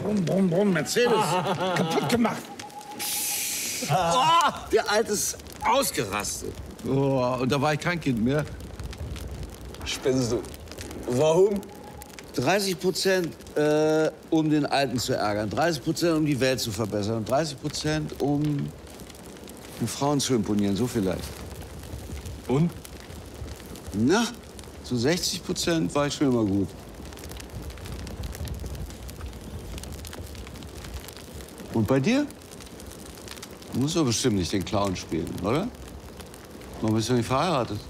Brumm, brumm, brumm, Mercedes. Kaputt gemacht. Oh, der Alte ist ausgerastet. Oh, und da war ich kein Kind mehr. Spinnst du? Warum? 30%, um den Alten zu ärgern, 30%, um die Welt zu verbessern und 30%, um den Frauen zu imponieren, so vielleicht. Und? Na, zu 60% war ich schon immer gut. Und bei dir? Du musst doch bestimmt nicht den Clown spielen, oder? Warum bist du nicht verheiratet?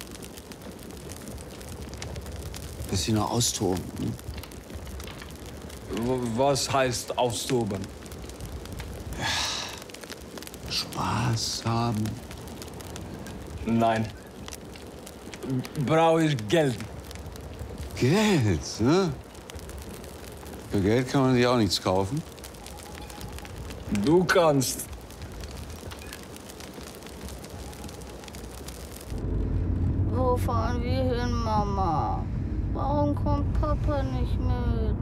Bist du noch austoben? Hm? Was heißt austoben? Spaß haben. Nein. Brauche ich Geld. Geld, ne? Für Geld kann man sich auch nichts kaufen. Du kannst. Wo fahren wir hin, Mama? Warum kommt Papa nicht mit?